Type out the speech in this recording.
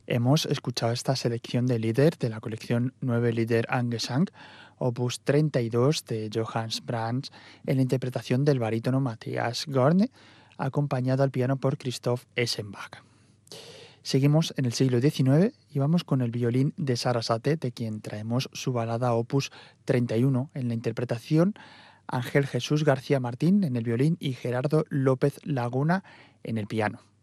Hemos escuchado esta selección de Lieder de la colección 9 Lieder Angesang, opus 32 de Johannes Brahms, en la interpretación del barítono Matthias Gorne, acompañado al piano por Christoph Eschenbach. Seguimos en el siglo XIX y vamos con el violín de Sarasate, de quien traemos su balada opus 31, en la interpretación Ángel Jesús García Martín en el violín y Gerardo López Laguna en el piano.